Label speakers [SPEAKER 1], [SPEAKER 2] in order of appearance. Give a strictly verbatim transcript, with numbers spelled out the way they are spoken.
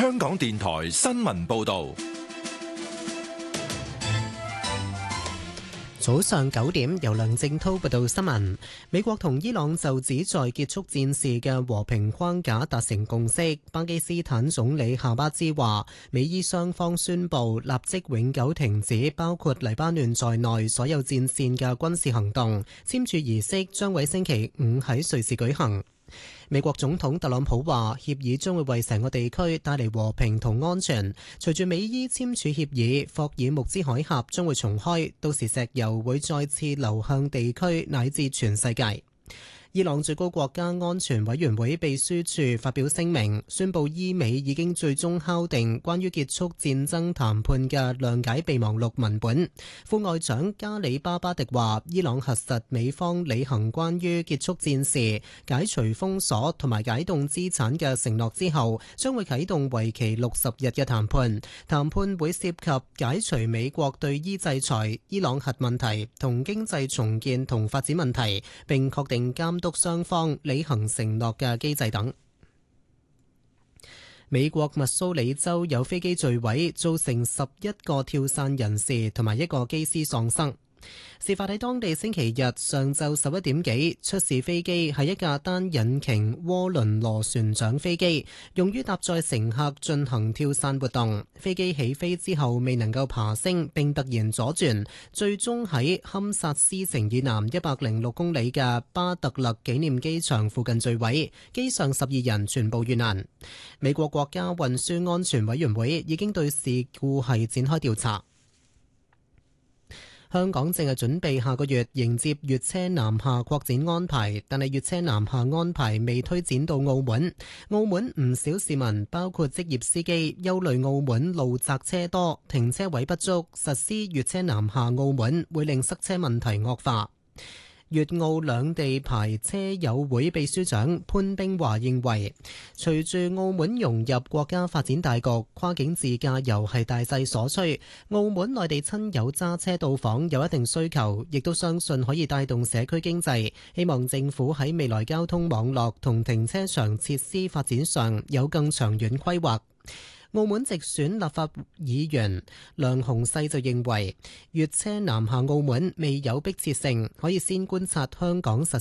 [SPEAKER 1] 香港電台新聞報道。
[SPEAKER 2] 早上九點，由梁正滔報道新聞。美國同伊朗就旨在結束戰事嘅和平框架達成共識。巴基斯坦總理夏巴茲話，美伊雙方宣布立即永久停止包括黎巴嫩在內所有戰線嘅軍事行動。簽署儀式將喺星期五喺瑞士舉行。美國總統特朗普話，協議將會為成個地區帶嚟和平同安全。隨住美伊簽署協議，霍爾木茲海峽將會重開，到時石油會再次流向地區乃至全世界。伊朗最高國家安全委員會秘書處發表聲明，宣布伊美已經最終敲定關於結束戰爭談判嘅諒解備忘錄文本。副外長加里巴巴迪話，伊朗核實美方履行關於結束戰事、解除封鎖同埋解凍資產嘅承諾之後，將會啟動為期六十日嘅談判。談判會涉及解除美國對伊制裁、伊朗核問題同經濟重建同發展問題，並確定監督雙方履行承諾嘅機制等。美國密蘇里州有飛機墜毀，造成十一個跳傘人士同埋一個機師喪生。事發喺當地星期日上晝十一點幾，出事飛機係一架單引擎渦輪螺旋槳飛機，用於搭載乘客進行跳傘活動。飛機起飛之後未能夠爬升，並突然左轉，最終喺堪薩斯城以南一百零六公里嘅巴特勒紀念機場附近墜毀，機上十二人全部遇難。美國國家運輸安全委員會已經對事故係展開調查。香港正係準備下個月迎接粵車南下擴展安排，但係粵車南下安排未推展到澳門。澳門唔少市民，包括職業司機，憂慮澳門路窄車多，停車位不足，實施粵車南下澳門會令塞車問題惡化。粵澳兩地牌車友會秘書長潘冰華認為，隨住澳門融入國家發展大局，跨境自駕遊係大勢所趨。澳門內地親友揸車到訪有一定需求，亦都相信可以帶動社區經濟。希望政府喺未來交通網絡同停車場設施發展上有更長遠規劃。澳門直選立法議員梁鴻勢就認為，粵車南下澳門未有迫切性，可以先觀察香港實